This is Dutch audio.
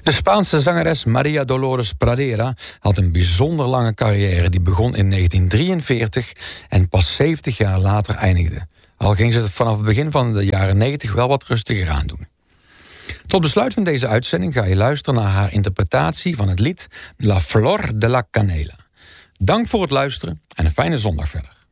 De Spaanse zangeres Maria Dolores Pradera had een bijzonder lange carrière die begon in 1943 en pas 70 jaar later eindigde. Al ging ze het vanaf het begin van de jaren 90 wel wat rustiger aan doen. Tot besluit van deze uitzending ga je luisteren naar haar interpretatie van het lied La Flor de la Canela. Dank voor het luisteren en een fijne zondag verder.